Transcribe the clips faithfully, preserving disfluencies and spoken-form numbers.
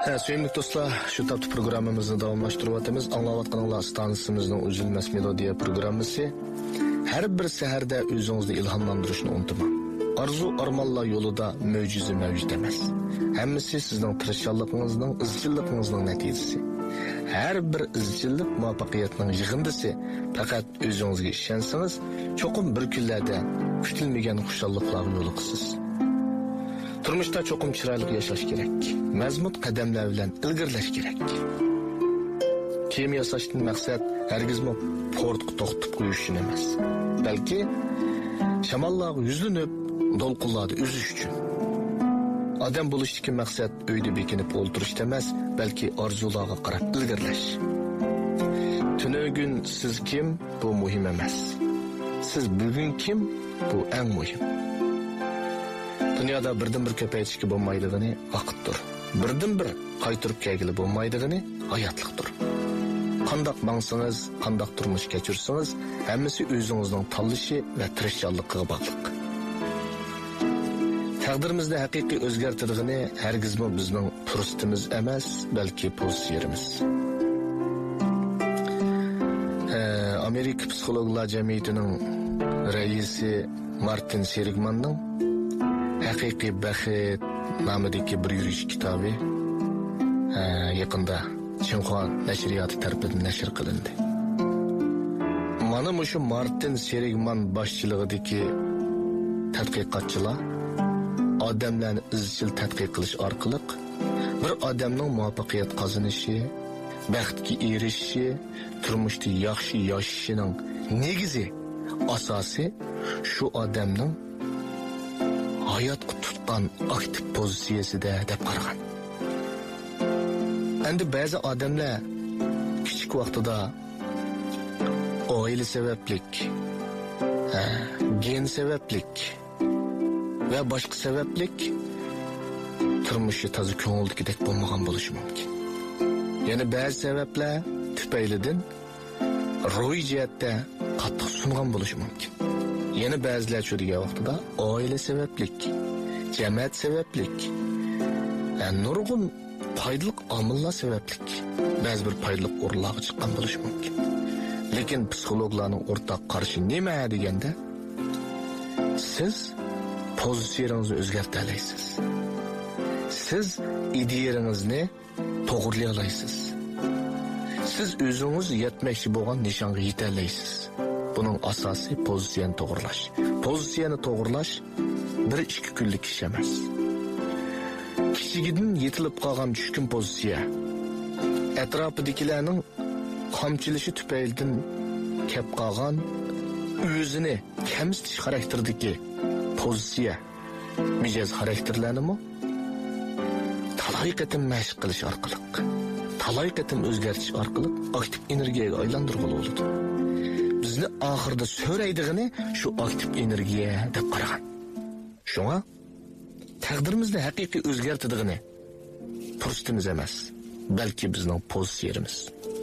Ha, sevimli dostlar, şu taptı programımızı davamlaştırıvatımız. Anlavatkanlar stansimizin üzülmez melodiya programısı. Her bir seherde özünüzde ilhamlandırışını unutma. Arzu armanlar yolunda möcüzü mevcut demez. Hemmisi sizin tırışçallıkınızın, izcilliğinizin neticesi. Her bir izcillik muvaffakiyetinin yığındısı. Fakat özünüzge işensiniz, çokum bir günlerde kütülmegen kuşallıklar yoluqsız. Turmuşda çokum çıraylık yaşaş gerek. Mezmut kademler bilen ilgirleş gerek. Kiyim yasaştın maksat hergizmi portku toxtup koyuşun emas. Belki şamallar yüzlünüp dolqullardı üzüş üçün. Adam buluştaki maksat öyde bekinip olduruş demez, belki arzularga qarab ilgirleş. Tünö gün siz kim, bu muhim emas. Siz bugün kim, bu en muhim. Dünyada birden bir köpeyçiki bo'lmaydigini vaqtdir. Birden bir qaytırıp kelgili bo'lmaydigini hayatlıqdir. Qandaq mangsanız, qandaq turmuş keçirsiniz, hammasi o'zingizning tanlashi va tirishchanligiga bog'liq. Taqdirimizda haqiqiy o'zgartirdigini hargizmi bizning fursatimiz emas, balki pozitsiyamiz. Amerika Psixologlar jamiyatining raisi Martin Seligmanning Haqiqiy baxit nomidagi bir yurish kitobi yaqinda Xinhua nashriyoti tarafidan nashr qilindi. Mana shu Martin Seligman boshchiligidagi tadqiqotchilar odamlarni izchil tadqiq qilish orqali bir odamning muvaffaqiyat qozonishi, baxtga erishishi, turmushda yaxshi yashashining negizi, asosi shu odamning hayatga tutgan aktiv pozitsiyasida deb qaragan. Endi ba'zi odamlar kichik vaqtida oila sabablik, gen sabablik va boshqa sabablik turmushi toza ko'ngildagidek bo'lmagan bo'lishi mumkin. Yana ba'zi sabablar tufaylidan ruhiy jihatda qattiq sungan bo'lishi mumkin. Yana ba'zilar shu degan vaqtida oila sabablik, jamoat sabablik, yani nurg'un foydali omillar sabablik ba'zi bir foydali o'rinlarga chiqqan bo'lishi mumkin. Lekin psixologlarning o'rtaq qarashi nima deganda, siz pozitsiyangizni o'zgartira olasiz. Siz ideyangizni to'g'rilay olasiz. Siz o'zingiz yetmoqchi bo'lgan nishonga yeta olasiz. Bunun asası pozisyon to'g'irlash. Pozisyonu to'g'irlash bir ikki kunlik ish emas. Kichigidin yetilib qolgan tushkun pozitsiya, atrofidagilarning qamchilishi tufaylidan kep qolgan o'zini kamsitish xarakterdagi pozitsiya, mijoz xarakterlarni talay qatim mashq qilish orqali, talay qatim o'zgartirish orqali aktiv energiyaga aylantirib oladi. Bizni oxirida so'raydigini shu aktiv energiya deb qaragan. Shunga taqdirimizni haqiqiy o'zgartirdigini fursatimiz emas, balki bizning pozitsiyamiz.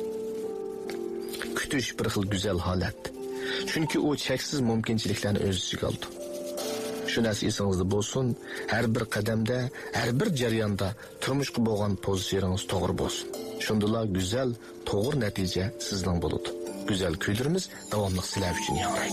Kutish bir xil go'zal holat. Chunki u cheksiz mumkinchiliklarni o'z ichiga oldi. Shu narsa esingizda bo'lsin, har bir qadamda, har bir jarayonda turmushga bo'lgan pozitsiyangiz to'g'ri bo'lsin. Shundalar go'zal, to'g'ri natija sizning bo'ladi. Güzel kuylarimiz davamlıq sizler üçün yangraydı.